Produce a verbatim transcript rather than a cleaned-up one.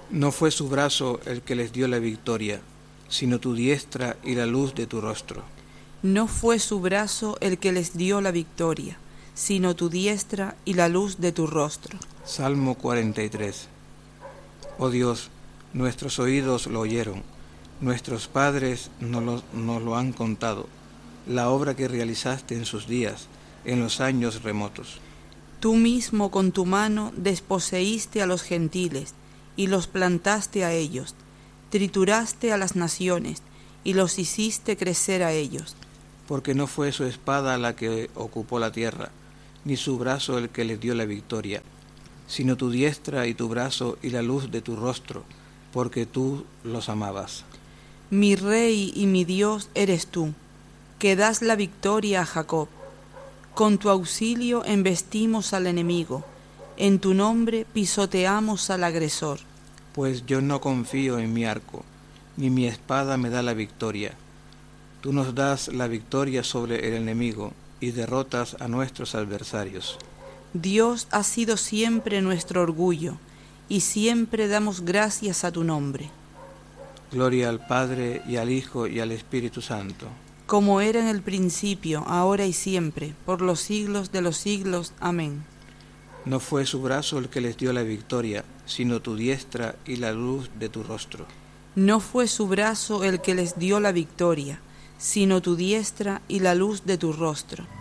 No fue su brazo el que les dio la victoria, sino tu diestra y la luz de tu rostro. No fue su brazo el que les dio la victoria, sino tu diestra y la luz de tu rostro. Salmo cuarenta y tres. Oh Dios, nuestros oídos lo oyeron, nuestros padres nos lo, nos lo han contado, la obra que realizaste en sus días, en los años remotos. Tú mismo con tu mano desposeíste a los gentiles, y los plantaste a ellos, trituraste a las naciones, y los hiciste crecer a ellos. Porque no fue su espada la que ocupó la tierra, ni su brazo el que les dio la victoria, sino tu diestra y tu brazo y la luz de tu rostro, porque tú los amabas. Mi Rey y mi Dios eres tú, que das la victoria a Jacob. Con tu auxilio embestimos al enemigo, en tu nombre pisoteamos al agresor. Pues yo no confío en mi arco, ni mi espada me da la victoria. Tú nos das la victoria sobre el enemigo y derrotas a nuestros adversarios. Dios ha sido siempre nuestro orgullo, y siempre damos gracias a tu nombre. Gloria al Padre, y al Hijo, y al Espíritu Santo. Como era en el principio, ahora y siempre, por los siglos de los siglos. Amén. No fue su brazo el que les dio la victoria, sino tu diestra y la luz de tu rostro. No fue su brazo el que les dio la victoria, sino tu diestra y la luz de tu rostro.